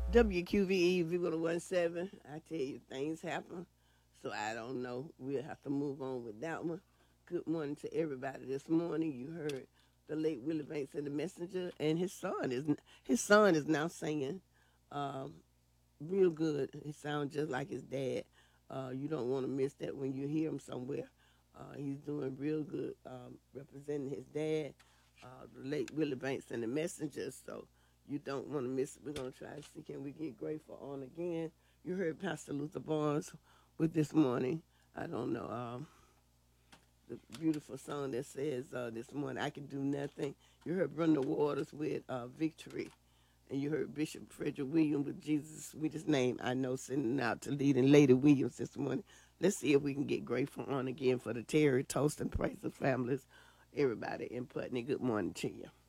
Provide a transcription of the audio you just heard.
WQVE V117. I tell you, things happen. So I don't know. We'll have to move on with that one. Good morning to everybody this morning. You heard the late Willie Banks and the Messenger, and his son is now singing um, real good. He sounds just like his dad. You don't want to miss that when you hear him somewhere. He's doing real good, representing his dad, the late Willie Banks and the Messenger. So you don't want to miss it. We're going to try to see can we get grateful on again. You heard Pastor Luther Barnes with this morning. I don't know. The beautiful song that says this morning, I can do nothing. You heard Brenda Waters with Victory. And you heard Bishop Frederick Williams with Jesus' sweetest name. I know, sending out to leading Lady Williams this morning. Let's see if we can get grateful on again for the Terry Toast and Praise the families. Everybody in Putney, good morning to you.